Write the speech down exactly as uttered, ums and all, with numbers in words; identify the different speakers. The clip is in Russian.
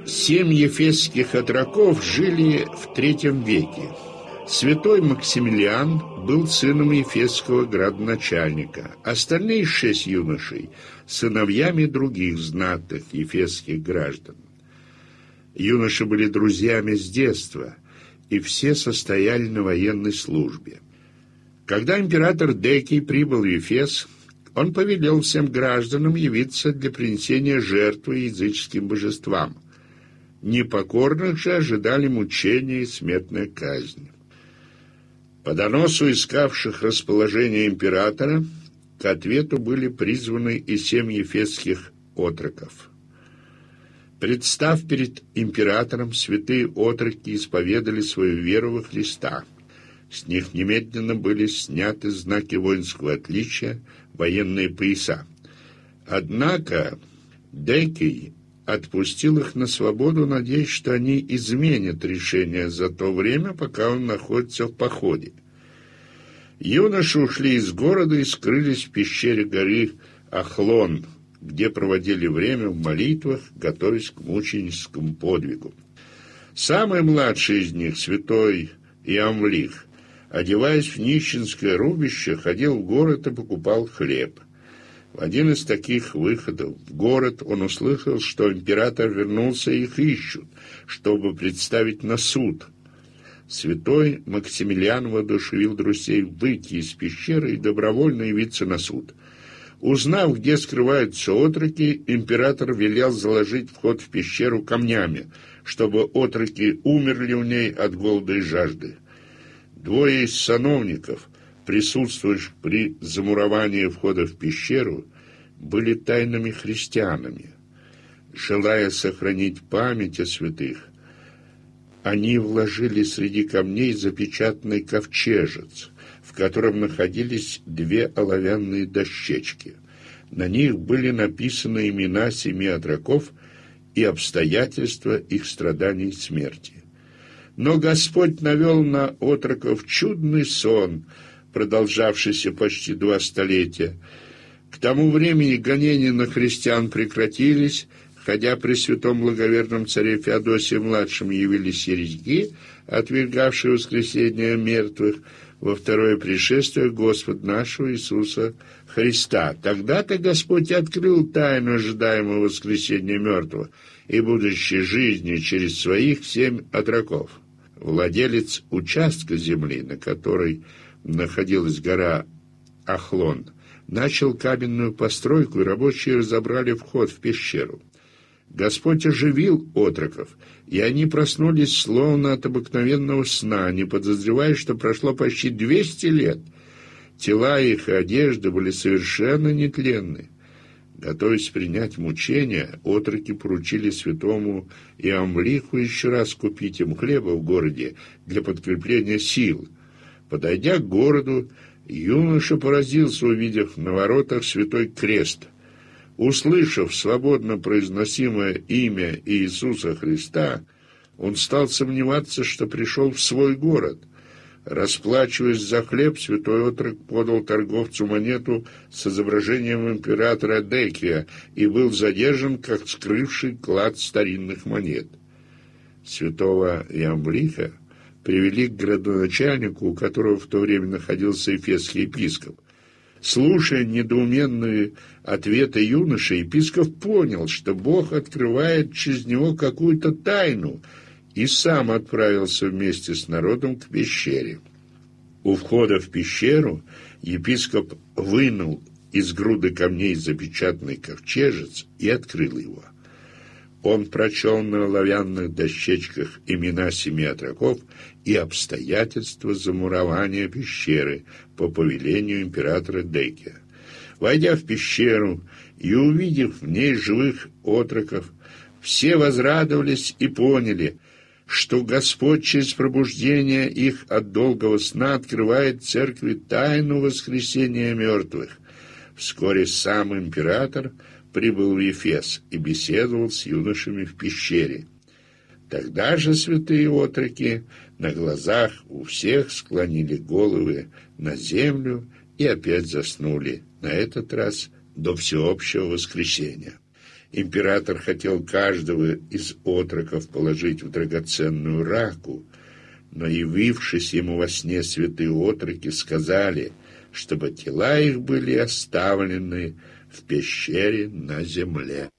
Speaker 1: Семь ефесских отроков жили в третьем веке. Святой Максимилиан был сыном ефесского градоначальника. Остальные шесть юношей – сыновьями других знатных ефесских граждан. Юноши были друзьями с детства, и все состояли на военной службе. Когда император Декий прибыл в Ефес, он повелел всем гражданам явиться для принесения жертвы языческим божествам. Непокорных же ожидали мучения и смертная казнь. По доносу искавших расположение императора к ответу были призваны и семь ефесских отроков. Представ перед императором, святые отроки исповедали свою веру во Христа. С них немедленно были сняты знаки воинского отличия, военные пояса. Однако Декий отпустил их на свободу, надеясь, что они изменят решение за то время, пока он находится в походе. Юноши ушли из города и скрылись в пещере горы Ахлон, где проводили время в молитвах, готовясь к мученическому подвигу. Самый младший из них, святой Иамвлих, одеваясь в нищенское рубище, ходил в город и покупал хлеб. В один из таких выходов в город он услышал, что император вернулся и их ищут, чтобы представить на суд. Святой Максимилиан воодушевил друзей выйти из пещеры и добровольно явиться на суд. Узнав, где скрываются отроки, император велел заложить вход в пещеру камнями, чтобы отроки умерли в ней от голода и жажды. Двое из сановников, присутствующих при замуровании входа в пещеру, были тайными христианами. Желая сохранить память о святых, они вложили среди камней запечатанный ковчежец, в котором находились две оловянные дощечки. На них были написаны имена семи отроков и обстоятельства их страданий и смерти. Но Господь навел на отроков чудный сон, продолжавшийся почти два столетия. К тому времени гонения на христиан прекратились, хотя при святом благоверном царе Феодосии-младшем явились еретики, отвергавшие воскресение мертвых во второе пришествие Господа нашего Иисуса Христа. Тогда-то Господь открыл тайну ожидаемого воскресения мертвых и будущей жизни через своих семь отроков. Владелец участка земли, на которой находилась гора Ахлон, начал каменную постройку, и рабочие разобрали вход в пещеру. Господь оживил отроков, и они проснулись словно от обыкновенного сна, не подозревая, что прошло почти двести лет. Тела их и одежды были совершенно нетленны. Готовясь принять мучения, отроки поручили святому Иамвлиху еще раз купить им хлеба в городе для подкрепления сил. Подойдя к городу, юноша поразился, увидев на воротах святой крест. Услышав свободно произносимое имя Иисуса Христа, он стал сомневаться, что пришел в свой город. Расплачиваясь за хлеб, святой отрок подал торговцу монету с изображением императора Декия и был задержан, как скрывший клад старинных монет. Святого Иамвлиха привели к градоначальнику, у которого в то время находился эфесский епископ. Слушая недоуменные ответы юноши, епископ понял, что Бог открывает через него какую-то тайну, и сам отправился вместе с народом к пещере. У входа в пещеру епископ вынул из груды камней запечатанный ковчежец и открыл его. Он прочел на оловянных дощечках имена семи отроков и обстоятельства замурования пещеры по повелению императора Декия. Войдя в пещеру и увидев в ней живых отроков, все возрадовались и поняли, что Господь через пробуждение их от долгого сна открывает церкви тайну воскресения мертвых. Вскоре сам император прибыл в Ефес и беседовал с юношами в пещере. Тогда же святые отроки на глазах у всех склонили головы на землю и опять заснули, на этот раз до всеобщего воскресения. Император хотел каждого из отроков положить в драгоценную раку, но, явившись ему во сне святые отроки, сказали, чтобы тела их были оставлены в пещере на земле.